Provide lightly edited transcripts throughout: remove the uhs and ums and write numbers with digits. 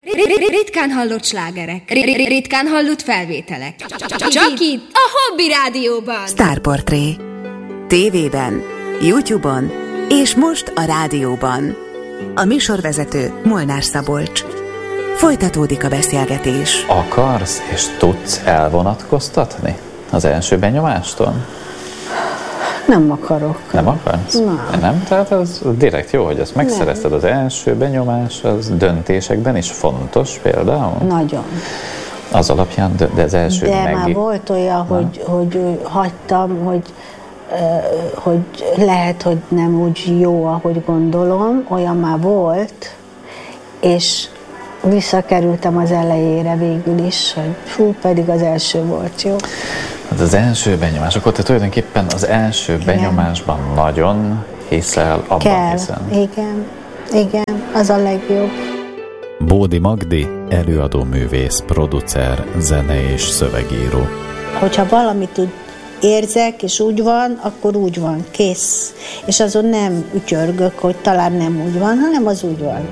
Ritkán hallott slágerek, ritkán hallott felvételek. Csak itt, a Hobby Rádióban. Sztárportré. TV-ben, YouTube-on és most a rádióban. A műsorvezető Molnár Szabolcs. Folytatódik a beszélgetés. Akarsz és tudsz elvonatkoztatni az első benyomástól? Nem akarok. Nem akarsz? Nem. Tehát az direkt jó, hogy ezt megszerezted. Az első benyomás, az döntésekben is fontos például? Nagyon. Az alapján, de az első de már volt olyan, hogy hagytam, hogy lehet, hogy nem úgy jó, ahogy gondolom, olyan már volt, és visszakerültem az elejére végül is, hogy pedig az első volt jó. Hát az első benyomás, akkor te tulajdonképpen az első benyomásban nagyon hiszel, abban hiszel. Igen, az a legjobb. Bódi Magdi, előadóművész, producer, zene és szövegíró. Hogyha valamit úgy érzek, és úgy van, akkor úgy van, kész. És azon nem ütyörgök, hogy talán nem úgy van, hanem az úgy van.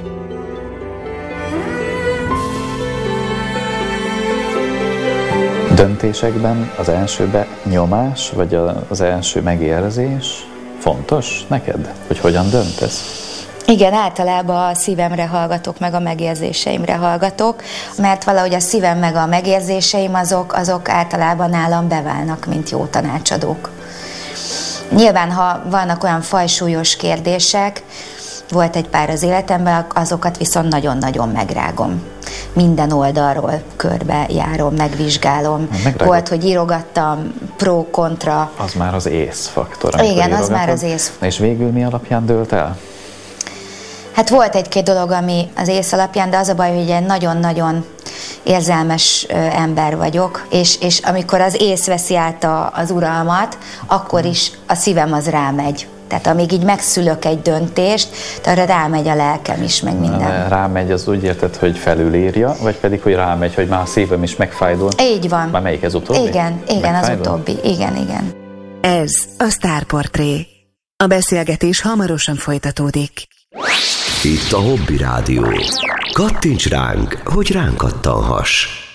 Döntésekben az első benyomás, vagy az első megérzés fontos neked? Hogy hogyan döntesz? Igen, általában a szívemre hallgatok, meg a megérzéseimre hallgatok, mert valahogy a szívem meg a megérzéseim azok általában nálam beválnak, mint jó tanácsadók. Nyilván, ha vannak olyan fajsúlyos kérdések, volt egy pár az életemben, azokat viszont nagyon-nagyon megrágom. Minden oldalról körbe járom, megvizsgálom. Volt, hogy írogattam pro, kontra. Az már az észfaktor. Igen, az már az ész. És végül mi alapján dőlt el? Hát volt egy-két dolog, ami az ész alapján, de az a baj, hogy egy nagyon-nagyon érzelmes ember vagyok, és amikor az ész veszi át az uralmat, akkor is a szívem az rámegy. Tehát amíg így megszülök egy döntést, arra rámegy a lelkem is, meg minden. Rámegy, az úgy érted, hogy felülírja, vagy pedig, hogy rámegy, hogy már a szívem is megfájdul? Így van. Már melyik ez utóbbi? Igen, az utóbbi. Igen. Ez a Sztárportré. A beszélgetés hamarosan folytatódik. Itt a Hobby Rádió. Kattints ránk, hogy ránk kattanhass.